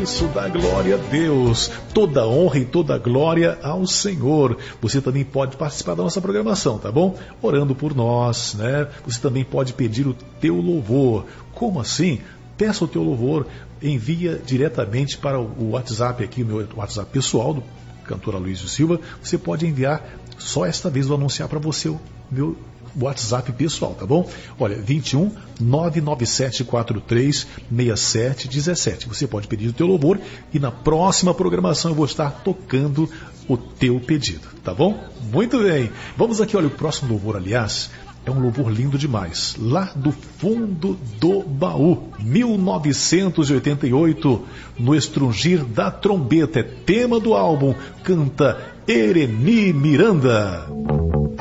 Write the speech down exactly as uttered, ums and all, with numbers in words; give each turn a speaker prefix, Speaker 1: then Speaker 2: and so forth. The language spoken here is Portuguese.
Speaker 1: isso, dá glória a Deus. Toda honra e toda glória ao Senhor. Você também pode participar da nossa programação, tá bom? Orando por nós, né? Você também pode pedir o teu louvor. Como assim? Peça o teu louvor, envia diretamente para o WhatsApp aqui, o meu WhatsApp pessoal, do cantor Aloysio Silva. Você pode enviar, só esta vez vou anunciar para você o meu WhatsApp pessoal, tá bom? Olha, vinte e um, nove nove sete quatro três, seis sete um sete. Você pode pedir o teu louvor e na próxima programação eu vou estar tocando o teu pedido, tá bom? Muito bem. Vamos aqui, olha, o próximo louvor, aliás, é um louvor lindo demais. Lá do fundo do baú, mil novecentos e oitenta e oito, no estrungir da trombeta, é tema do álbum, canta Ereni Miranda.